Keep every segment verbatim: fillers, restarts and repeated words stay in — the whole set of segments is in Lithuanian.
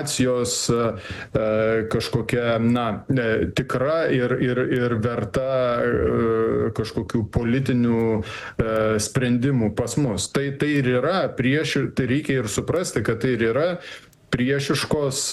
kažkokia, na, tikra ir, ir, ir verta kažkokių politinių sprendimų pas mus. Tai, tai ir yra prieš, tai reikia ir suprasti, kad tai ir yra priešiškos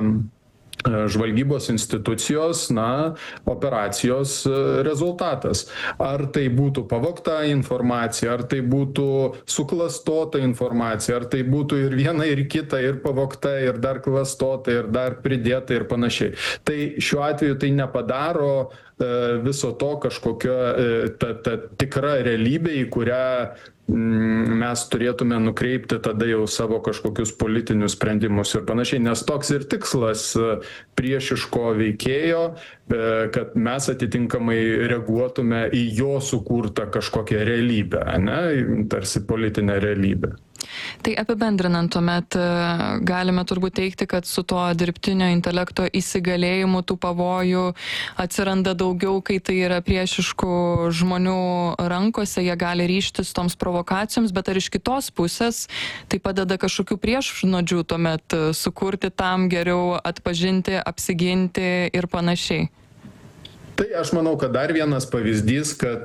žvalgybos institucijos, na, operacijos rezultatas. Ar tai būtų pavogta informacija, ar tai būtų suklastota informacija, ar tai būtų ir viena, ir kita, ir pavogta, ir dar klastota, ir dar pridėta ir panašiai. Tai šiuo atveju tai nepadaro viso to kažkokia ta, ta tikra realybė, į kurią mes turėtume nukreipti tada jau savo kažkokius politinius sprendimus ir panašiai, nes toks ir tikslas priešiško veikėjo, kad mes atitinkamai reaguotume į jo sukurtą kažkokią realybę, ne, tarsi politinę realybę. Tai apibendrinant tuomet galime turbūt teigti, kad su tuo dirbtinio intelekto įsigalėjimu tų pavojų atsiranda daugiau, kai tai yra priešiškų žmonių rankose, jie gali ryžtis toms provokacijoms, bet ar iš kitos pusės tai padeda kažkokių priešnuodžių tuomet sukurti tam geriau atpažinti, apsiginti ir panašiai? Tai aš manau, kad dar vienas pavyzdys, kad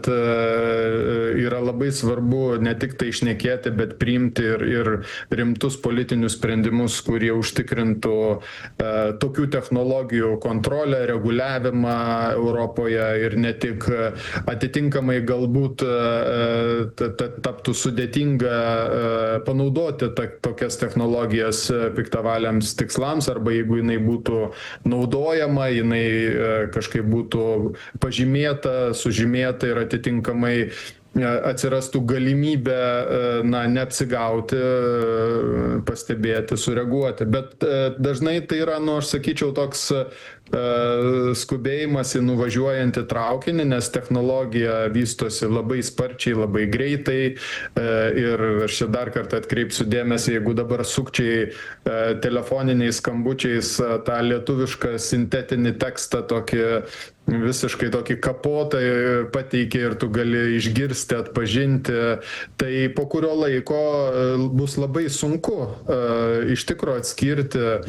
yra labai svarbu ne tik tai šnekėti, bet priimti ir, ir rimtus politinius sprendimus, kurie užtikrintų tokių technologijų kontrolę, reguliavimą Europoje ir ne tik atitinkamai galbūt taptų sudėtinga panaudoti tokias technologijas piktavaliams tikslams, arba jeigu jinai būtų naudojama, jinai kažkaip būtų pažymėta, sužymėta ir atitinkamai atsirastų galimybė, na, neapsigauti, pastebėti, sureaguoti. Bet dažnai tai yra, nu, aš sakyčiau, toks skubėjimas į nuvažiuojantį traukinį, nes technologija vystosi labai sparčiai, labai greitai. Ir aš čia dar kartą atkreipsiu dėmesį, jeigu dabar sukčiai telefoniniais skambučiais tą lietuvišką sintetinį tekstą tokį visiškai tokį kapotą pateikia ir tu gali išgirsti, atpažinti, tai po kurio laiko bus labai sunku iš tikro atskirti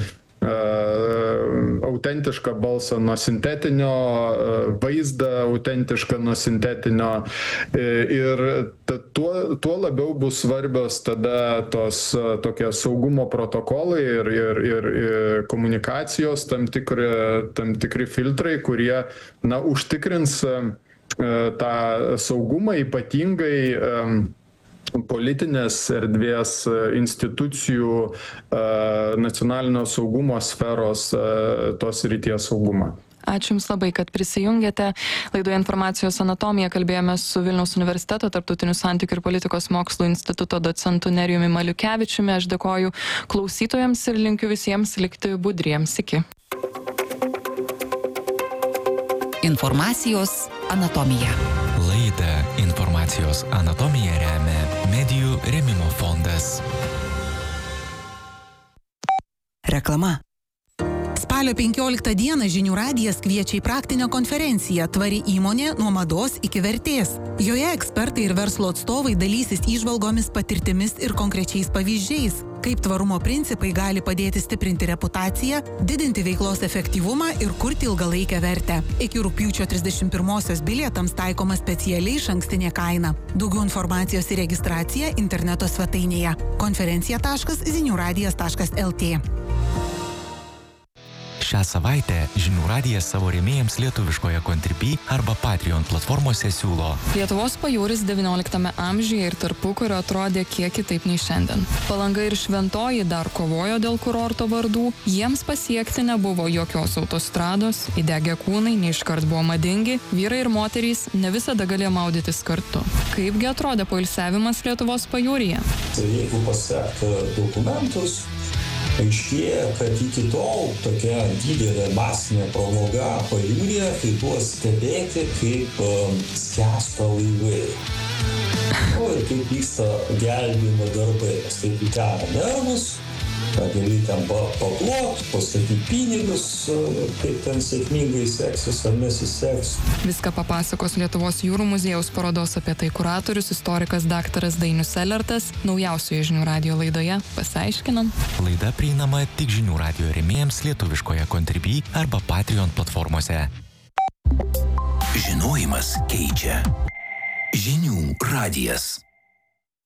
autentišką balsą nuo sintetinio, vaizdą autentišką nuo sintetinio ir tuo, tuo labiau bus svarbios tada tos tokie saugumo protokolai ir, ir, ir, ir komunikacijos tam tikri, tam tikri filtrai, kurie, na, užtikrins tą saugumą ypatingai politinės erdvės institucijų, nacionalinio saugumo sferos, tos srities saugumą. Ačiū Jums labai, kad prisijungėte. Laidoje Informacijos anatomija kalbėjome su Vilniaus universiteto Tarptautinių santykių ir politikos mokslų instituto docentu Nerijumi Maliukevičiumi. Aš dėkoju klausytojams ir linkiu visiems likti budriems. Iki. Informacijos anatomija. Laidą Informacijos anatomija remia Medijų rėmimo fondas. Reklama. Spalio penkioliktą dieną Žinių radijas kviečia į praktinę konferenciją Tvari įmonė nuo mados iki vertės. Joje ekspertai ir verslo atstovai dalysis įžvalgomis, patirtimis ir konkrečiais pavyzdžiais, kaip tvarumo principai gali padėti stiprinti reputaciją, didinti veiklos efektyvumą ir kurti ilgalaikę vertę. Iki rugpjūčio trisdešimt pirmosios bilietams taikoma specialiai išankstinė kaina. Daugiau informacijos ir registracija interneto svetainėje konferencija taškas zinių radijas taškas el tė. Šią savaitę Žinių radijas savo rėmėjams lietuviškoje Contribui arba Patreon platformose siūlo. Lietuvos pajūris devynioliktame amžiuje ir tarpukario atrodė kiek kitaip nei šiandien. Palanga ir Šventoji dar kovojo dėl kurorto vardų, jiems pasiekti nebuvo jokios autostrados, įdegę kūnai neiškart buvo madingi, vyrai ir moterys ne visada galėjo maudytis kartu. Kaipgi atrodė poilsiavimas Lietuvos pajūryje? Jeigu pasiekti dokumentus, aiškėja, kad iki tol tokia didelė masinė pramoga pajūryje tai buvo stebėti, kaip um, skęsta laivai. O ir kaip vyksta gelbėjimo darbai, nes taip įtena nervus, gali ten paplot, pasakyti pinigus, kaip ten sėkmingai seksis ar nesiseks. Viską papasakos Lietuvos jūrų muziejaus parodos apie tai kuratorius, istorikas daktaras Dainius Elertas. Naujausioje Žinių radijo laidoje pasiaiškinam. Laida prieinama tik Žinių radijo rėmėjams lietuviškoje Contribui arba Patreon platformose. Žinojimas keičia. Žinių radijas.